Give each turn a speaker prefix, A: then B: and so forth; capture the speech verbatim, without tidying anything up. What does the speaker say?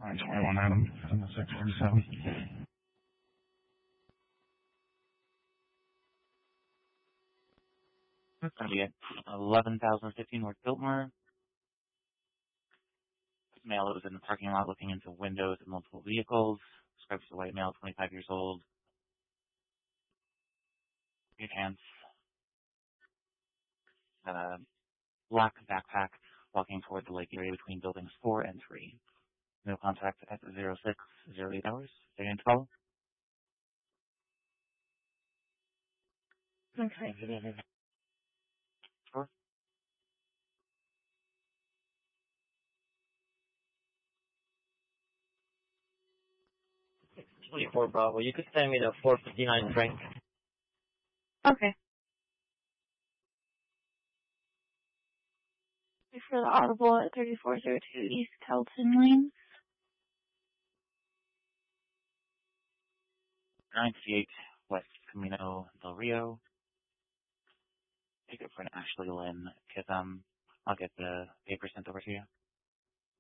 A: nine twenty-one Adam, seven oh six forty-seven.
B: It's going to be at eleven thousand fifteen North Biltmore. Male that was in the parking lot looking into windows of multiple vehicles. Describes the white male, twenty-five years old. Good hands. Had a black backpack walking toward the lake area between buildings four and three. No contact at zero six zero eight hours. Stay in to follow.
C: Okay.
B: Sure.
C: twenty-four Bravo. You could send me the four fifty-nine Frank.
D: Okay. For the audible at thirty-four oh two East Kelton Lane.
B: nine fifty-eight West Camino del Rio. Take it for an Ashley Lynn. Cause, um, I'll get the paper sent over to you.